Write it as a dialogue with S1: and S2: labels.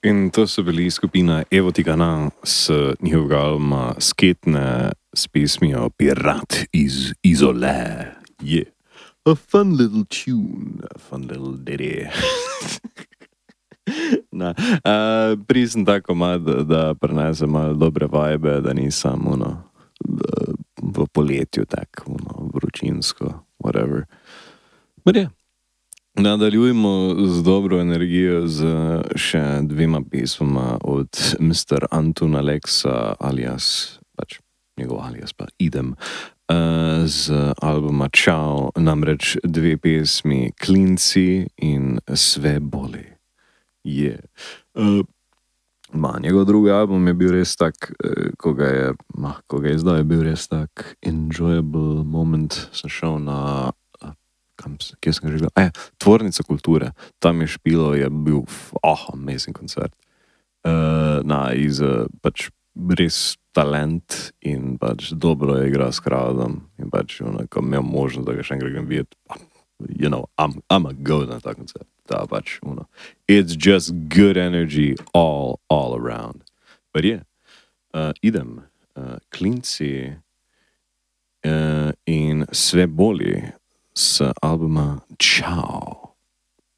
S1: In to so bili skupina Evo Tigana s njihovega albuma Sketne s pesmijo Pirat iz Izole. Yeah. A fun little tune, a fun little ditty. Prisem ta komad, da prenese malo dobre vibe, da ni samo v poletju tak, vročinsko, whatever. But yeah. Nadaljujemo z dobro energijo z še dvema pesmama od Mr. Antun Alexa alias, pač njegov alias pa Idem, z albuma Čau, namreč dve pesmi Klinci in Sve boli. Yeah. Njegov drugi album je bil res tak, ko ga je izdal, je bil res tak enjoyable moment. Sem šel na kje sem ga že gledal? Tvornica kulture. Tam je špilo, je bil amazing koncert. Pač res talent in pač dobro je igral s crowdom in pač ko imel možnost, da ga še enkrat grem videti, I'm a go na ta koncert. Ta pač, it's just good energy all around. But yeah, Idem, Klinci in Sve boli s albuma Čau.